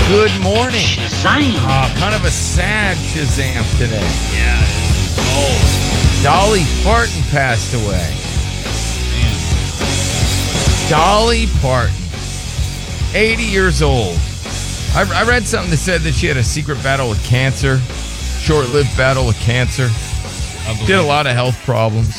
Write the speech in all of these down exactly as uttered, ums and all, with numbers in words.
Good morning. Shazam. Uh, kind of a sad Shazam today. Yeah. Oh. Dolly Parton passed away. Man. Dolly Parton. eighty years old. I, I read something that said that she had a secret battle with cancer. Short-lived battle with cancer. Did a lot of health problems.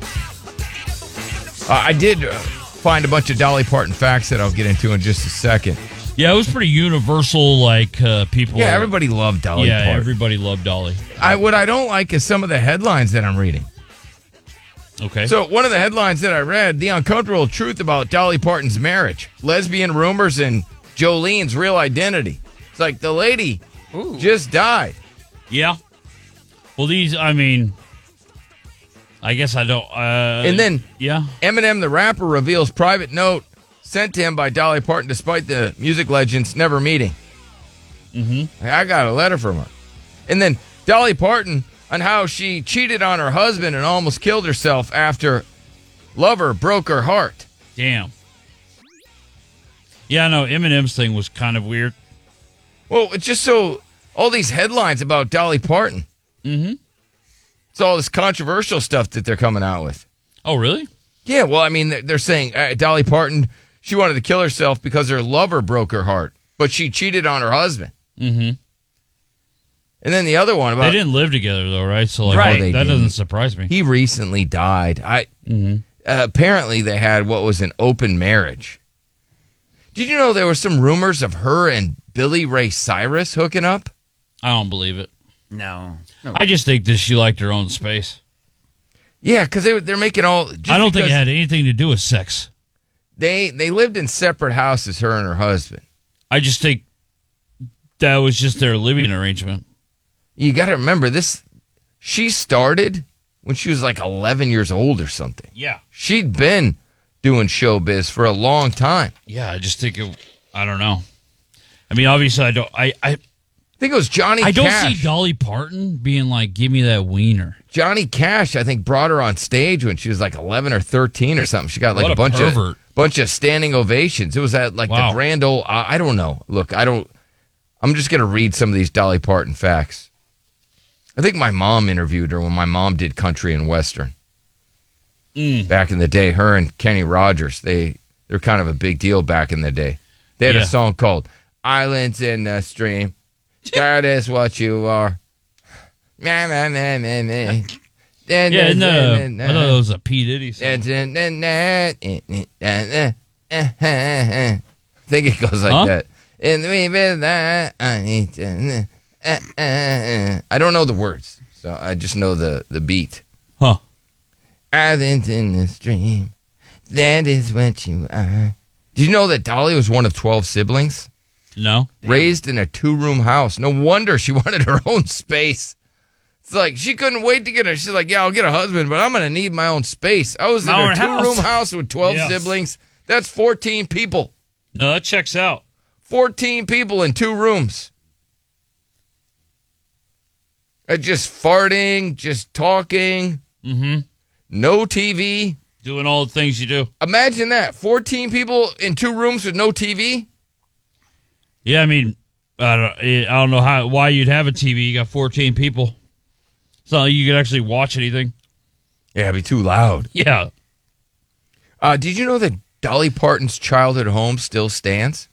Uh, I did uh, find a bunch of Dolly Parton facts that I'll get into in just a second. Yeah, it was pretty universal, like, uh, people... Yeah, everybody loved Dolly yeah, Parton. everybody loved Dolly. I, what I don't like is some of the headlines that I'm reading. Okay. So one of the headlines that I read, the uncomfortable truth about Dolly Parton's marriage, lesbian rumors, and Jolene's real identity. It's like the lady Ooh. just died. Yeah. Well, these, I mean, I guess I don't... Uh, and then yeah. Eminem, the rapper, reveals private note sent to him by Dolly Parton despite the music legends never meeting. Mm-hmm. I got a letter from her. And then Dolly Parton on how she cheated on her husband and almost killed herself after lover broke her heart. Damn. Yeah, no, Eminem's thing was kind of weird. Well, it's just so... all these headlines about Dolly Parton. Mm-hmm. It's all this controversial stuff that they're coming out with. Oh, really? Yeah, well, I mean, they're- they're saying uh, Dolly Parton, she wanted to kill herself because her lover broke her heart, but she cheated on her husband. Mm-hmm. And then the other one about... They didn't live together, though, right? So, like, Right. that, They that didn't. doesn't surprise me. He recently died. I Mm-hmm. uh, apparently they had what was an open marriage. Did you know there were some rumors of her and Billy Ray Cyrus hooking up? I don't believe it. No. no. I just think that she liked her own space. Yeah, because they, they're making all... just I don't think it because had anything to do with sex. They, they lived in separate houses, her and her husband. I just think that was just their living arrangement. You got to remember, this. She started when she was like eleven years old or something. Yeah. She'd been doing showbiz for a long time. Yeah, I just think it, I don't know. I mean, obviously, I don't, I, I, I think it was Johnny I don't Cash. see Dolly Parton being like, give me that wiener. Johnny Cash, I think, brought her on stage when she was like eleven or thirteen or something. She got like What a a bunch pervert. of bunch of standing ovations. It was at like Wow. the Grand Ole. I, I don't know. Look, I don't. I'm just gonna read some of these Dolly Parton facts. I think my mom interviewed her when my mom did country and western Mm. back in the day. Her and Kenny Rogers, they they're kind of a big deal back in the day. They had Yeah. a song called "Islands in the Stream." That is what you are. Meh, meh, meh, meh, meh. Yeah, and, uh, I thought it was a P. Diddy song. I think it goes like Huh? that. And we been that I need to- uh, uh, uh. I don't know the words, so I just know the, the beat. Huh. Islands in the stream, that is what you are. Did you know that Dolly was one of twelve siblings? No? Raised in a two-room house. No wonder she wanted her own space. It's like she couldn't wait to get her. She's like, yeah, I'll get a husband, but I'm going to need my own space. I was in My a own two-room house. house with twelve Yes. siblings. That's fourteen people. No, that checks out. fourteen people in two rooms. Uh, just farting, just talking, Mm-hmm. no T V. Doing all the things you do. Imagine that. fourteen people in two rooms with no T V. Yeah, I mean, I don't, I don't know how why you'd have a T V. You got fourteen people. It's not like you could actually watch anything. Yeah, it'd be too loud. Yeah. Uh, did you know that Dolly Parton's childhood home still stands?